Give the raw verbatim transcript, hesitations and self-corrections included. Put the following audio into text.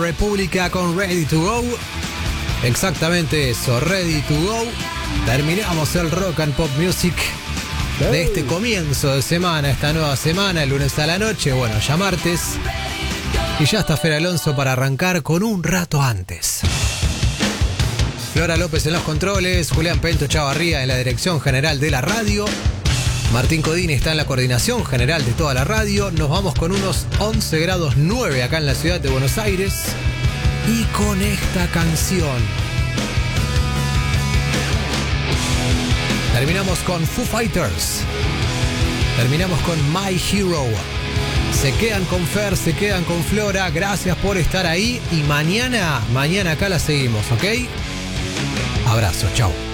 República con Ready to Go. Exactamente eso, Ready to Go. Terminamos el Rock and Pop Music de este comienzo de semana, esta nueva semana, el lunes a la noche, bueno, ya martes. Y ya está Fer Alonso para arrancar con un rato antes. Flora López en los controles, Julián Pento Chavarría en la dirección general de la radio. Martín Codini está en la coordinación general de toda la radio. Nos vamos con unos once grados nueve acá en la ciudad de Buenos Aires. Y con esta canción terminamos con Foo Fighters. Terminamos con My Hero. Se quedan con Fer, se quedan con Flora. Gracias por estar ahí. Y mañana, mañana acá la seguimos, ¿ok? Abrazo, chao.